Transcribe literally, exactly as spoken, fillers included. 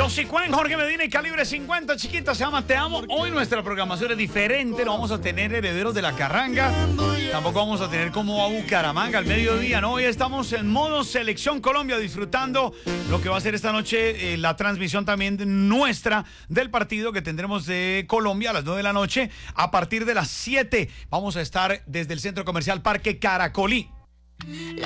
Los Cuen, Jorge Medina y Calibre cincuenta, chiquita, se llama Te Amo. Hoy nuestra programación es diferente, no vamos a tener Herederos de la Carranga, tampoco vamos a tener como a Bucaramanga al mediodía, ¿no? Hoy estamos en modo Selección Colombia, disfrutando lo que va a ser esta noche, eh, la transmisión también nuestra del partido que tendremos de Colombia a las nueve de la noche. A partir de las siete vamos a estar desde el Centro Comercial Parque Caracolí.